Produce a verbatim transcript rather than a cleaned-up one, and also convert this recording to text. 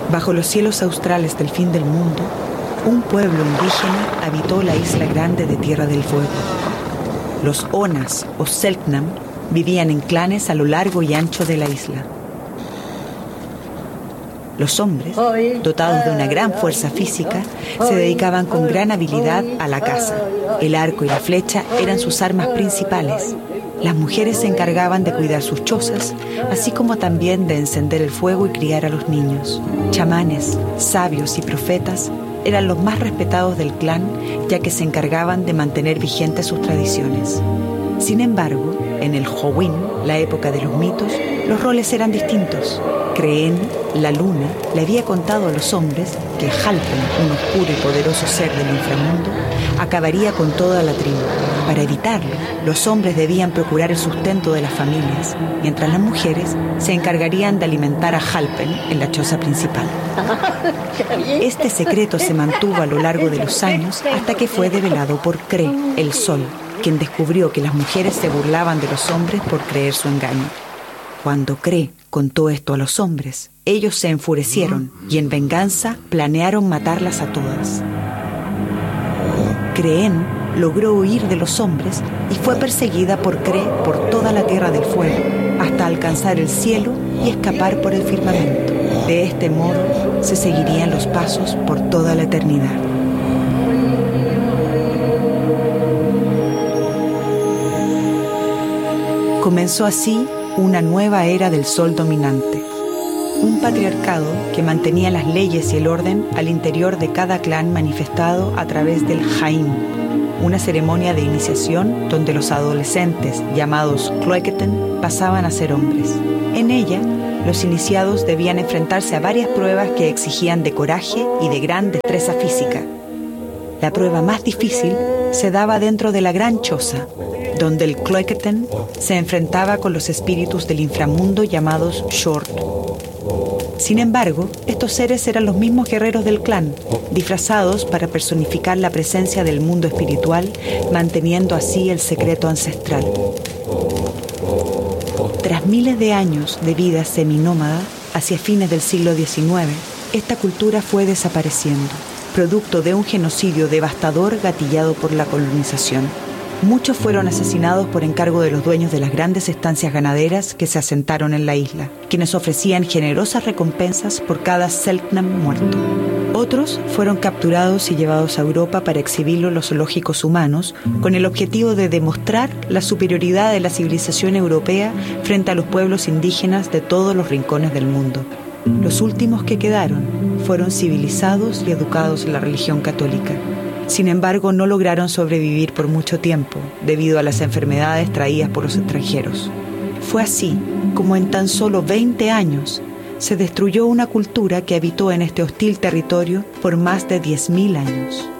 Bajo los cielos australes del fin del mundo, un pueblo indígena habitó la isla grande de Tierra del Fuego. Los Onas o Selknam vivían en clanes a lo largo y ancho de la isla. Los hombres, dotados de una gran fuerza física, se dedicaban con gran habilidad a la caza. El arco y la flecha eran sus armas principales. Las mujeres se encargaban de cuidar sus chozas, así como también de encender el fuego y criar a los niños. Chamanes, sabios y profetas eran los más respetados del clan, ya que se encargaban de mantener vigentes sus tradiciones. Sin embargo, en el Howin, la época de los mitos, los roles eran distintos. Creen, la luna, le había contado a los hombres que Halpen, un oscuro y poderoso ser del inframundo, acabaría con toda la tribu. Para evitarlo, los hombres debían procurar el sustento de las familias, mientras las mujeres se encargarían de alimentar a Halpen en la choza principal. Este secreto se mantuvo a lo largo de los años hasta que fue develado por Cre, el sol, quien descubrió que las mujeres se burlaban de los hombres por creer su engaño. Cuando Cre contó esto a los hombres, ellos se enfurecieron y en venganza planearon matarlas a todas. Creen logró huir de los hombres y fue perseguida por Cre por toda la Tierra del Fuego, hasta alcanzar el cielo y escapar por el firmamento. De este modo se seguirían los pasos por toda la eternidad. Comenzó así una nueva era del sol dominante, un patriarcado que mantenía las leyes y el orden al interior de cada clan manifestado a través del Haim, una ceremonia de iniciación donde los adolescentes, llamados Cloaketen, pasaban a ser hombres. En ella, los iniciados debían enfrentarse a varias pruebas que exigían de coraje y de gran destreza física. La prueba más difícil se daba dentro de la gran choza, donde el Cloaketen se enfrentaba con los espíritus del inframundo llamados Short. Sin embargo, estos seres eran los mismos guerreros del clan, disfrazados para personificar la presencia del mundo espiritual, manteniendo así el secreto ancestral. Tras miles de años de vida seminómada, hacia fines del siglo diecinueve, esta cultura fue desapareciendo, producto de un genocidio devastador gatillado por la colonización. Muchos fueron asesinados por encargo de los dueños de las grandes estancias ganaderas que se asentaron en la isla, quienes ofrecían generosas recompensas por cada Selknam muerto. Otros fueron capturados y llevados a Europa para exhibirlo en los zoológicos humanos, con el objetivo de demostrar la superioridad de la civilización europea frente a los pueblos indígenas de todos los rincones del mundo. Los últimos que quedaron fueron civilizados y educados en la religión católica. Sin embargo, no lograron sobrevivir por mucho tiempo debido a las enfermedades traídas por los extranjeros. Fue así como en tan solo veinte años se destruyó una cultura que habitó en este hostil territorio por más de diez mil años.